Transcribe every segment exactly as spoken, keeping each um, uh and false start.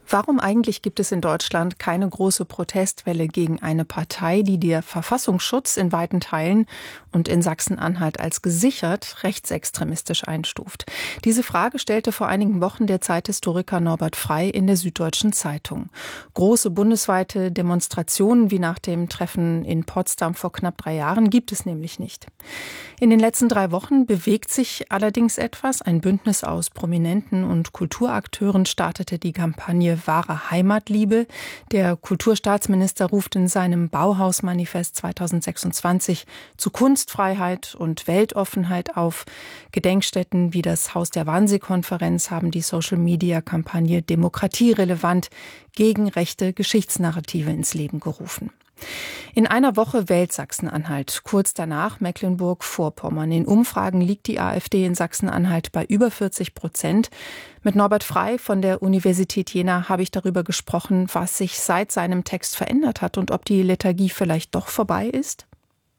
Warum eigentlich gibt es in Deutschland keine große Protestwelle gegen eine Partei, die der Verfassungsschutz in weiten Teilen und in Sachsen-Anhalt als gesichert rechtsextremistisch einstuft? Diese Frage stellte vor einigen Wochen der Zeithistoriker Norbert Frey in der Süddeutschen Zeitung. Große bundesweite Demonstrationen wie nach dem Treffen in Potsdam vor knapp drei Jahren gibt es nämlich nicht. In den letzten drei Wochen bewegt sich allerdings etwas. Ein Bündnis aus Prominenten und Kulturakteuren startete die Kampagne Wahre Heimatliebe. Der Kulturstaatsminister ruft in seinem Bauhaus-Manifest zweitausendsechsundzwanzig zu Kunstfreiheit und Weltoffenheit auf. Gedenkstätten wie das Haus der Wannsee-Konferenz haben die Social-Media-Kampagne Demokratierelevant gegen rechte Geschichtsnarrative ins Leben gerufen. In einer Woche wählt Sachsen-Anhalt, kurz danach Mecklenburg-Vorpommern. In Umfragen liegt die AfD in Sachsen-Anhalt bei über vierzig Prozent. Mit Norbert Frey von der Universität Jena habe ich darüber gesprochen, was sich seit seinem Text verändert hat und ob die Lethargie vielleicht doch vorbei ist.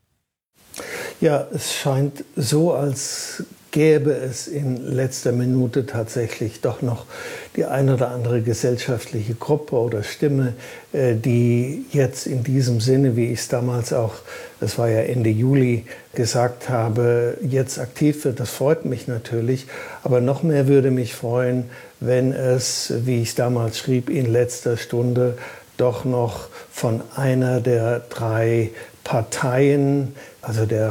Ja, es scheint so, als gäbe es in letzter Minute tatsächlich doch noch die ein oder andere gesellschaftliche Gruppe oder Stimme, die jetzt in diesem Sinne, wie ich es damals auch, das war ja Ende Juli, gesagt habe, jetzt aktiv wird. Das freut mich natürlich, aber noch mehr würde mich freuen, wenn es, wie ich es damals schrieb, in letzter Stunde doch noch von einer der drei Parteien, also der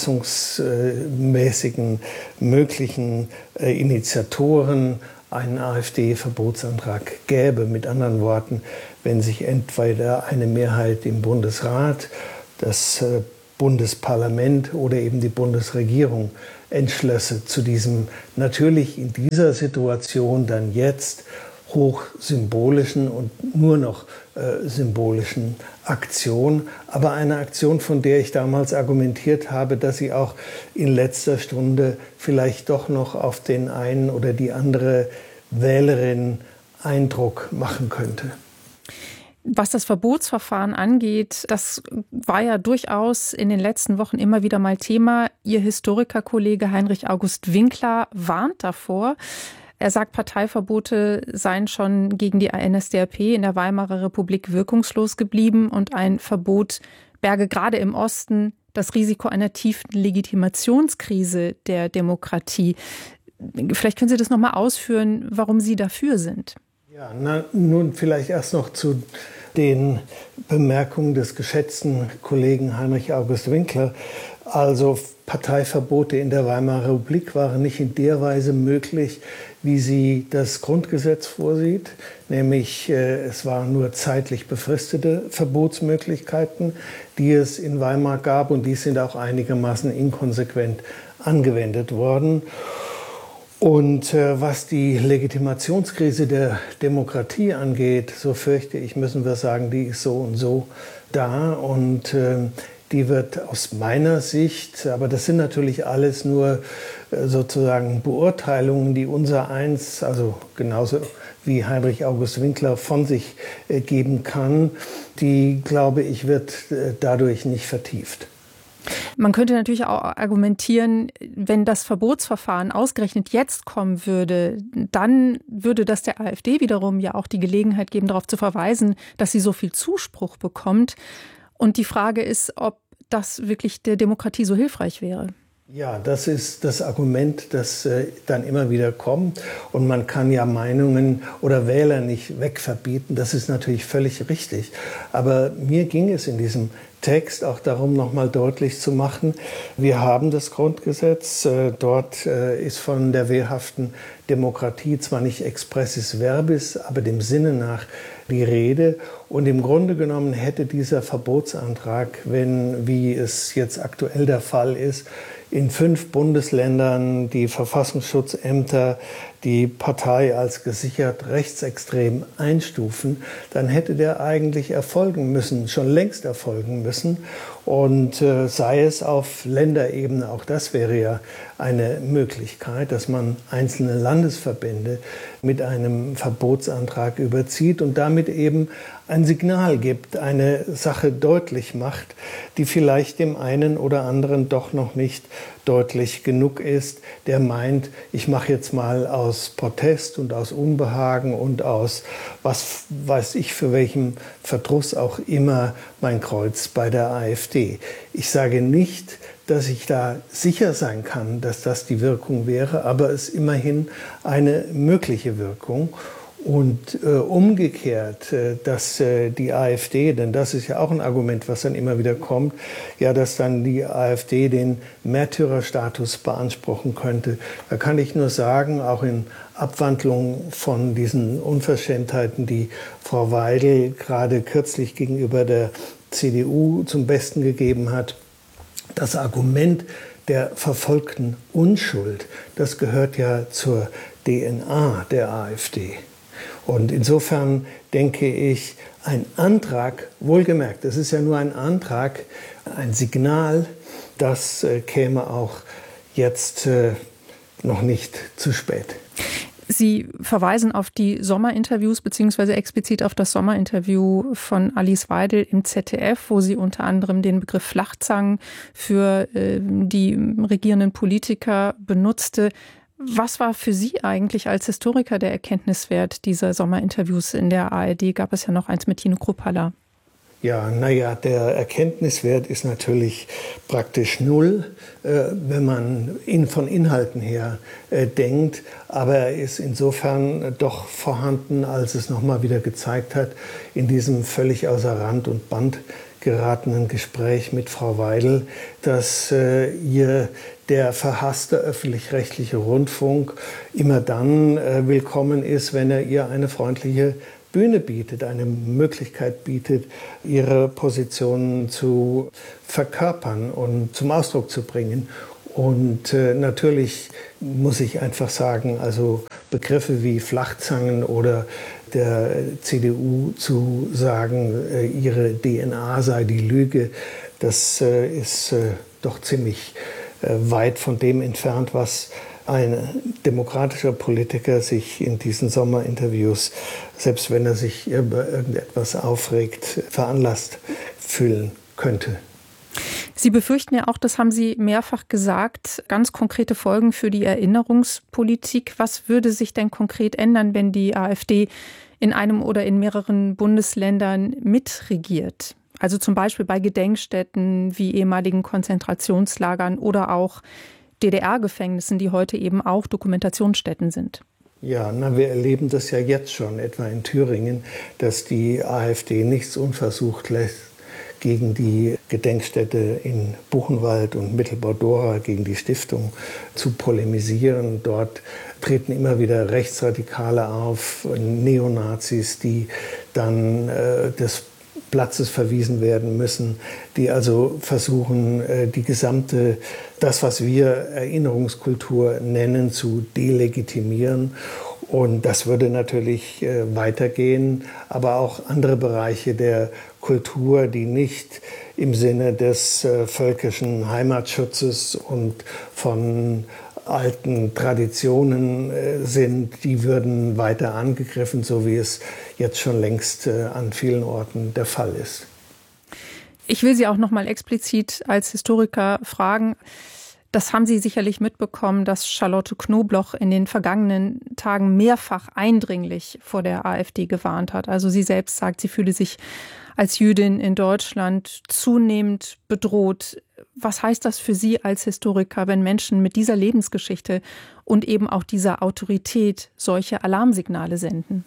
verfassungsmäßigen möglichen Initiatoren, einen AfD-Verbotsantrag gäbe. Mit anderen Worten, wenn sich entweder eine Mehrheit im Bundesrat, das Bundesparlament oder eben die Bundesregierung entschlösse zu diesem natürlich in dieser Situation dann jetzt hoch symbolischen und nur noch äh, symbolischen Aktion, aber eine Aktion, von der ich damals argumentiert habe, dass sie auch in letzter Stunde vielleicht doch noch auf den einen oder die andere Wählerin Eindruck machen könnte. Was das Verbotsverfahren angeht, das war ja durchaus in den letzten Wochen immer wieder mal Thema. Ihr Historikerkollege Heinrich August Winkler warnt davor. Er sagt, Parteiverbote seien schon gegen die N S D A P in der Weimarer Republik wirkungslos geblieben und ein Verbot berge gerade im Osten das Risiko einer tiefen Legitimationskrise der Demokratie. Vielleicht können Sie das nochmal ausführen, warum Sie dafür sind. Ja, na, nun vielleicht erst noch zu den Bemerkungen des geschätzten Kollegen Heinrich August Winkler. Also Parteiverbote in der Weimarer Republik waren nicht in der Weise möglich, wie sie das Grundgesetz vorsieht. Nämlich äh, es waren nur zeitlich befristete Verbotsmöglichkeiten, die es in Weimar gab. Und die sind auch einigermaßen inkonsequent angewendet worden. Und äh, was die Legitimationskrise der Demokratie angeht, so fürchte ich, müssen wir sagen, die ist so und so da. Und äh, die wird aus meiner Sicht, aber das sind natürlich alles nur äh, sozusagen Beurteilungen, die unser Eins, also genauso wie Heinrich August Winkler, von sich äh, geben kann, die, glaube ich, wird äh, dadurch nicht vertieft. Man könnte natürlich auch argumentieren, wenn das Verbotsverfahren ausgerechnet jetzt kommen würde, dann würde das der AfD wiederum ja auch die Gelegenheit geben, darauf zu verweisen, dass sie so viel Zuspruch bekommt. Und die Frage ist, ob das wirklich der Demokratie so hilfreich wäre. Ja, das ist das Argument, das äh, dann immer wieder kommt. Und man kann ja Meinungen oder Wähler nicht wegverbieten. Das ist natürlich völlig richtig. Aber mir ging es in diesem Text auch darum, nochmal deutlich zu machen, wir haben das Grundgesetz. Äh, dort äh, ist von der wehrhaften Demokratie zwar nicht expressis verbis, aber dem Sinne nach die Rede. Und im Grunde genommen hätte dieser Verbotsantrag, wenn, wie es jetzt aktuell der Fall ist, in fünf Bundesländern die Verfassungsschutzämter die Partei als gesichert rechtsextrem einstufen, dann hätte der eigentlich erfolgen müssen, schon längst erfolgen müssen. Und äh, sei es auf Länderebene, auch das wäre ja eine Möglichkeit, dass man einzelne Landesverbände mit einem Verbotsantrag überzieht und damit eben ein Signal gibt, eine Sache deutlich macht, die vielleicht dem einen oder anderen doch noch nicht deutlich genug ist, der meint, ich mache jetzt mal aus Protest und aus Unbehagen und aus was weiß ich für welchem Verdruss auch immer mein Kreuz bei der AfD. Ich sage nicht, dass ich da sicher sein kann, dass das die Wirkung wäre, aber es ist immerhin eine mögliche Wirkung. Und äh, umgekehrt, äh, dass äh, die AfD, denn das ist ja auch ein Argument, was dann immer wieder kommt, ja, dass dann die AfD den Märtyrerstatus beanspruchen könnte. Da kann ich nur sagen, auch in Abwandlung von diesen Unverschämtheiten, die Frau Weidel gerade kürzlich gegenüber der C D U zum Besten gegeben hat, das Argument der verfolgten Unschuld, das gehört ja zur D N A der AfD. Und insofern denke ich, ein Antrag, wohlgemerkt, das ist ja nur ein Antrag, ein Signal, das äh, käme auch jetzt äh, noch nicht zu spät. Sie verweisen auf die Sommerinterviews beziehungsweise explizit auf das Sommerinterview von Alice Weidel im Z D F, wo sie unter anderem den Begriff Flachzangen für äh, die regierenden Politiker benutzte. Was war für Sie eigentlich als Historiker der Erkenntniswert dieser Sommerinterviews in der A R D? Gab es ja noch eins mit Tino Kruppalla. Ja, naja, der Erkenntniswert ist natürlich praktisch null, äh, wenn man in, von Inhalten her äh, denkt. Aber er ist insofern doch vorhanden, als es nochmal wieder gezeigt hat, in diesem völlig außer Rand und Band geratenen Gespräch mit Frau Weidel, dass äh, ihr der verhasste öffentlich-rechtliche Rundfunk immer dann äh, willkommen ist, wenn er ihr eine freundliche Bühne bietet, eine Möglichkeit bietet, ihre Positionen zu verkörpern und zum Ausdruck zu bringen. Und äh, natürlich muss ich einfach sagen, also Begriffe wie Flachzangen oder der C D U zu sagen, äh, ihre D N A sei die Lüge, das äh, ist äh, doch ziemlich äh, weit von dem entfernt, was ein demokratischer Politiker sich in diesen Sommerinterviews, selbst wenn er sich über irgendetwas aufregt, veranlasst fühlen könnte. Sie befürchten ja auch, das haben Sie mehrfach gesagt, ganz konkrete Folgen für die Erinnerungspolitik. Was würde sich denn konkret ändern, wenn die AfD in einem oder in mehreren Bundesländern mitregiert? Also zum Beispiel bei Gedenkstätten wie ehemaligen Konzentrationslagern oder auch D D R-Gefängnissen, die heute eben auch Dokumentationsstätten sind. Ja, na, wir erleben das ja jetzt schon, etwa in Thüringen, dass die AfD nichts unversucht lässt, gegen die Gedenkstätte in Buchenwald und Mittelbau-Dora, gegen die Stiftung zu polemisieren. Dort treten immer wieder Rechtsradikale auf, Neonazis, die dann äh, des Platzes verwiesen werden müssen, die also versuchen, die gesamte, das, was wir Erinnerungskultur nennen, zu delegitimieren. Und das würde natürlich weitergehen, aber auch andere Bereiche der Kultur, die nicht im Sinne des völkischen Heimatschutzes und von alten Traditionen äh, sind, die würden weiter angegriffen, so wie es jetzt schon längst äh, an vielen Orten der Fall ist. Ich will Sie auch noch mal explizit als Historiker fragen. Das haben Sie sicherlich mitbekommen, dass Charlotte Knobloch in den vergangenen Tagen mehrfach eindringlich vor der AfD gewarnt hat. Also sie selbst sagt, sie fühle sich als Jüdin in Deutschland zunehmend bedroht. Was heißt das für Sie als Historiker, wenn Menschen mit dieser Lebensgeschichte und eben auch dieser Autorität solche Alarmsignale senden?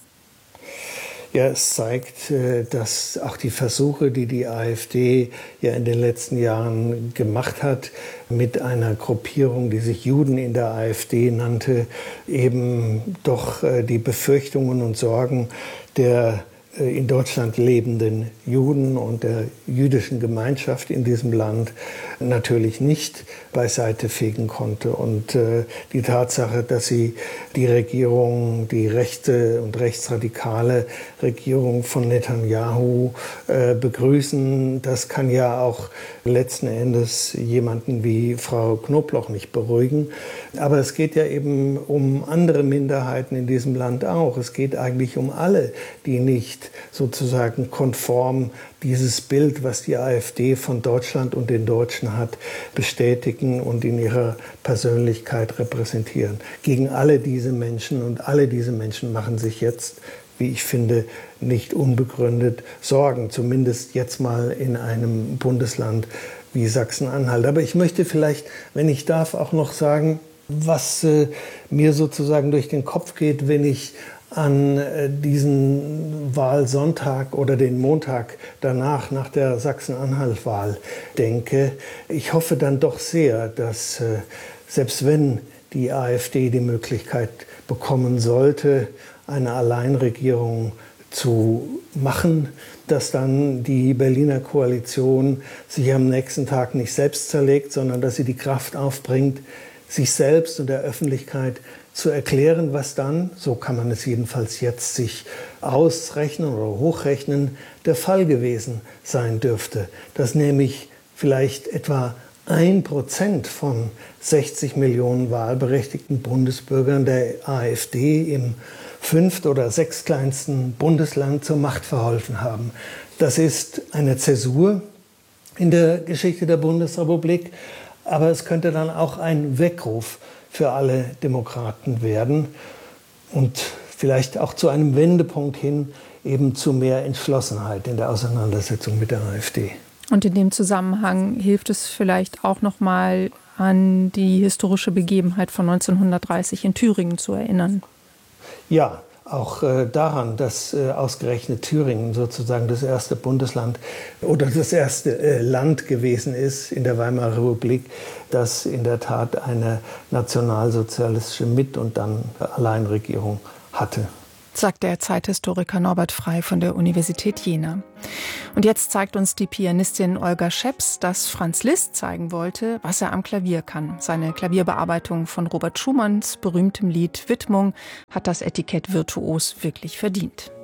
Ja, es zeigt, dass auch die Versuche, die die AfD ja in den letzten Jahren gemacht hat, mit einer Gruppierung, die sich Juden in der AfD nannte, eben doch die Befürchtungen und Sorgen der in Deutschland lebenden Juden und der jüdischen Gemeinschaft in diesem Land natürlich nicht beiseite fegen konnte. Und äh, die Tatsache, dass sie die Regierung, die rechte und rechtsradikale Regierung von Netanyahu äh, begrüßen, das kann ja auch letzten Endes jemanden wie Frau Knobloch nicht beruhigen. Aber es geht ja eben um andere Minderheiten in diesem Land auch. Es geht eigentlich um alle, die nicht sozusagen konform dieses Bild, was die AfD von Deutschland und den Deutschen hat, bestätigen und in ihrer Persönlichkeit repräsentieren. Gegen alle diese Menschen, und alle diese Menschen machen sich jetzt, wie ich finde, nicht unbegründet Sorgen, zumindest jetzt mal in einem Bundesland wie Sachsen-Anhalt. Aber ich möchte vielleicht, wenn ich darf, auch noch sagen, was äh, mir sozusagen durch den Kopf geht, wenn ich an äh, diesen Wahlsonntag oder den Montag danach, nach der Sachsen-Anhalt-Wahl denke. Ich hoffe dann doch sehr, dass äh, selbst wenn die AfD die Möglichkeit bekommen sollte, eine Alleinregierung zu machen, dass dann die Berliner Koalition sich am nächsten Tag nicht selbst zerlegt, sondern dass sie die Kraft aufbringt, sich selbst und der Öffentlichkeit zu erklären, was dann, so kann man es jedenfalls jetzt sich ausrechnen oder hochrechnen, der Fall gewesen sein dürfte. Dass nämlich vielleicht etwa ein Prozent von sechzig Millionen wahlberechtigten Bundesbürgern der AfD im fünft- oder sechstkleinsten Bundesland zur Macht verholfen haben. Das ist eine Zäsur in der Geschichte der Bundesrepublik, aber es könnte dann auch ein Weckruf für alle Demokraten werden und vielleicht auch zu einem Wendepunkt hin, eben zu mehr Entschlossenheit in der Auseinandersetzung mit der AfD. Und in dem Zusammenhang hilft es vielleicht auch noch mal an die historische Begebenheit von neunzehnhundertdreißig in Thüringen zu erinnern. Ja, auch äh, daran, dass äh, ausgerechnet Thüringen sozusagen das erste Bundesland oder das erste äh, Land gewesen ist in der Weimarer Republik, das in der Tat eine nationalsozialistische Mit- und dann Alleinregierung hatte. Sagt der Zeithistoriker Norbert Frey von der Universität Jena. Und jetzt zeigt uns die Pianistin Olga Scheps, dass Franz Liszt zeigen wollte, was er am Klavier kann. Seine Klavierbearbeitung von Robert Schumanns berühmtem Lied Widmung hat das Etikett virtuos wirklich verdient.